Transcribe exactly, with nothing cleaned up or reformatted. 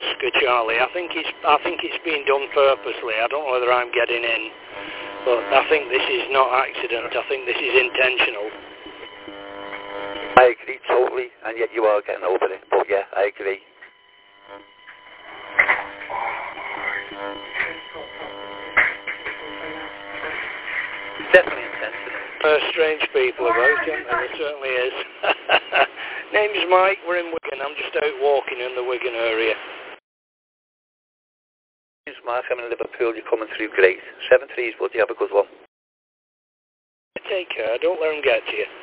Oscar Charlie. I think it's I think it's been done purposely. I don't know whether I'm getting in, but I think this is not accident. I think this is intentional. I agree totally, and yet you are getting over it. But yeah, I agree. Definitely intentional. Uh, strange people about, aren't there? There certainly is. Name's Mike. We're in Wigan. I'm just out walking in the Wigan area. Name's Mark. I'm in Liverpool. You're coming through great. Seven threes. Would you have a good one? Take care. Don't let them get to you.